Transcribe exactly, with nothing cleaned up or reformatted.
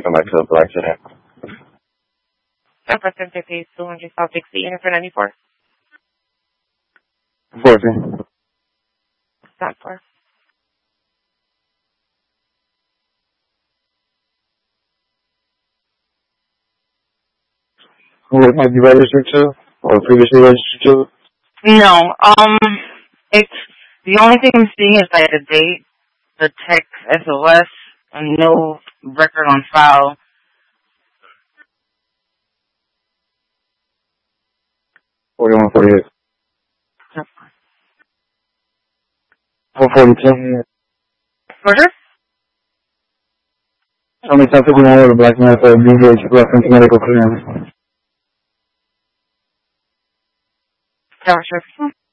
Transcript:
come back to the black sedan. San Francisco, two hundred South Dixie, unit for ninety-four. fourteen. Stop for. What might be registered to? Or previously registered to? No, um, it's, the only thing I'm seeing is like the date, the text S O S, and no record on file. forty-one, forty-eight. four forty-two. Roger? Tell me something we want with a black man for a B H reference medical clearance. Tower Service.